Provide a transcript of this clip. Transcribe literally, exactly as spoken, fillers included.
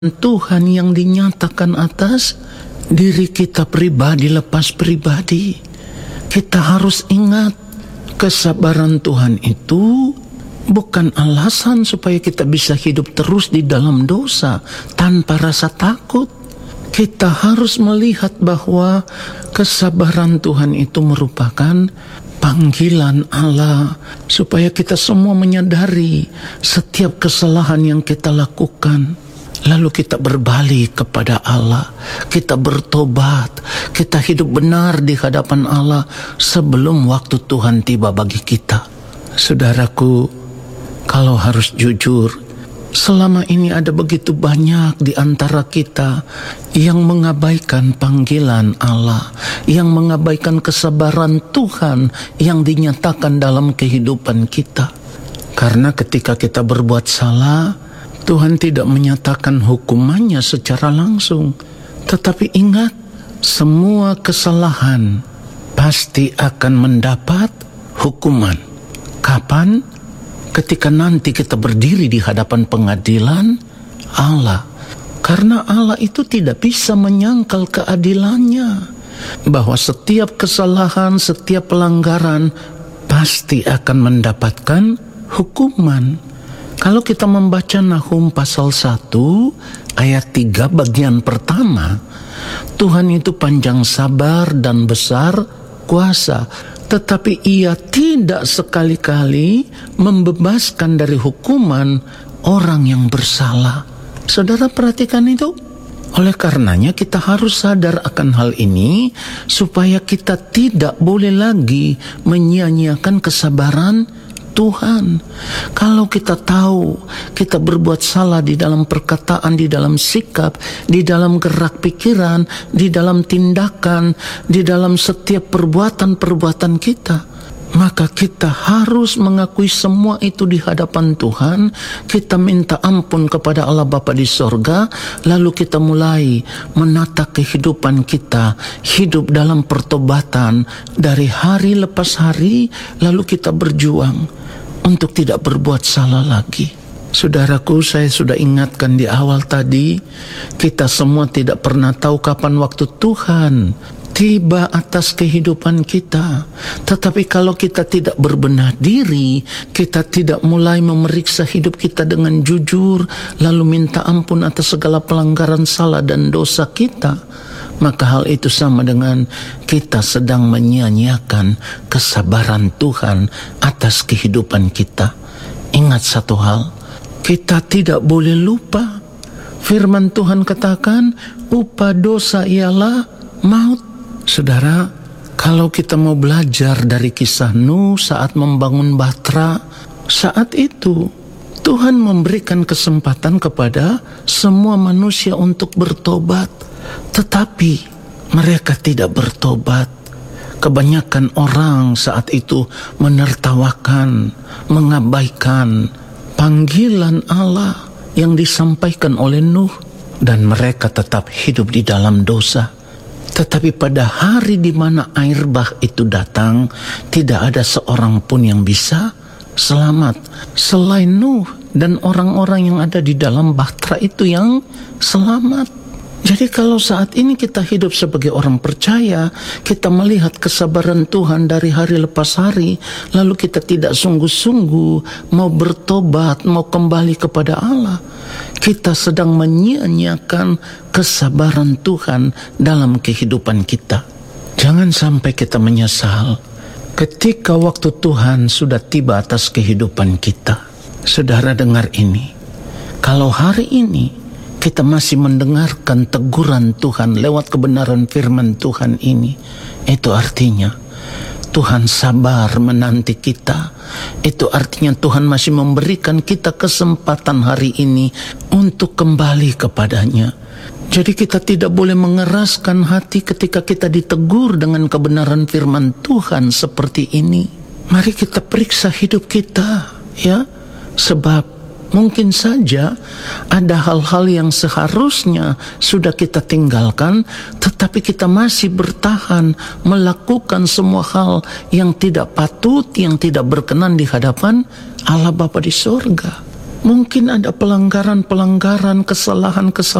Tuhan yang dinyatakan atas diri kita pribadi lepas pribadi. Kita harus ingat, kesabaran Tuhan itu bukan alasan supaya kita bisa hidup terus di dalam dosa tanpa rasa takut. Kita harus melihat bahwa kesabaran Tuhan itu merupakan panggilan Allah supaya kita semua menyadari setiap kesalahan yang kita lakukan. Lalu kita berbalik kepada Allah, kita bertobat, kita hidup benar di hadapan Allah sebelum waktu Tuhan tiba bagi kita. Saudaraku, kalau harus jujur, selama ini ada begitu banyak di antara kita yang mengabaikan panggilan Allah, yang mengabaikan kesabaran Tuhan yang dinyatakan dalam kehidupan kita. Karena ketika kita berbuat salah, Tuhan tidak menyatakan hukumannya secara langsung. Tetapi ingat, semua kesalahan pasti akan mendapat hukuman. Kapan? Ketika nanti kita berdiri di hadapan pengadilan Allah. Karena Allah itu tidak bisa menyangkal keadilannya, bahwa setiap kesalahan, setiap pelanggaran pasti akan mendapatkan hukuman. Kalau kita membaca Nahum pasal satu ayat tiga bagian pertama, Tuhan itu panjang sabar dan besar kuasa, tetapi Ia tidak sekali-kali membebaskan dari hukuman orang yang bersalah. Saudara perhatikan itu. Oleh karenanya kita harus sadar akan hal ini supaya kita tidak boleh lagi menyia-nyiakan kesabaran Tuhan. Kalau kita tahu kita berbuat salah di dalam perkataan, di dalam sikap, di dalam gerak pikiran, di dalam tindakan, di dalam setiap perbuatan-perbuatan kita, maka kita harus mengakui semua itu di hadapan Tuhan. Kita minta ampun kepada Allah Bapa di sorga, lalu kita mulai menata kehidupan kita, hidup dalam pertobatan dari hari lepas hari, lalu kita berjuang untuk tidak berbuat salah lagi. Saudaraku, saya sudah ingatkan di awal tadi, kita semua tidak pernah tahu kapan waktu Tuhan tiba atas kehidupan kita. Tetapi kalau kita tidak berbenah diri, kita tidak mulai memeriksa hidup kita dengan jujur, lalu minta ampun atas segala pelanggaran salah dan dosa kita, maka hal itu sama dengan kita sedang menyia-nyiakan kesabaran Tuhan atas kehidupan kita. Ingat satu hal, kita tidak boleh lupa. Firman Tuhan katakan, upah dosa ialah maut. Saudara, kalau kita mau belajar dari kisah Nuh saat membangun Batra, saat itu Tuhan memberikan kesempatan kepada semua manusia untuk bertobat. Tetapi mereka tidak bertobat. Kebanyakan orang saat itu menertawakan, mengabaikan panggilan Allah yang disampaikan oleh Nuh, dan mereka tetap hidup di dalam dosa. Tetapi pada hari di mana air bah itu datang, tidak ada seorang pun yang bisa selamat selain Nuh dan orang-orang yang ada di dalam Batra itu yang selamat. Jadi kalau saat ini kita hidup sebagai orang percaya, kita melihat kesabaran Tuhan dari hari lepas hari, lalu kita tidak sungguh-sungguh mau bertobat, mau kembali kepada Allah, kita sedang menyia-nyiakan kesabaran Tuhan dalam kehidupan kita. Jangan sampai kita menyesal ketika waktu Tuhan sudah tiba atas kehidupan kita. Saudara dengar ini, kalau hari ini kita masih mendengarkan teguran Tuhan lewat kebenaran firman Tuhan ini, itu artinya Tuhan sabar menanti kita. Itu artinya Tuhan masih memberikan kita kesempatan hari ini untuk kembali kepadanya. Jadi kita tidak boleh mengeraskan hati ketika kita ditegur dengan kebenaran firman Tuhan seperti ini. Mari kita periksa hidup kita, ya. Sebab mungkin saja ada hal-hal yang seharusnya sudah kita tinggalkan, tetapi kita masih bertahan melakukan semua hal yang tidak patut, yang tidak berkenan di hadapan Allah Bapa di sorga. Mungkin ada pelanggaran-pelanggaran, kesalahan-kesalahan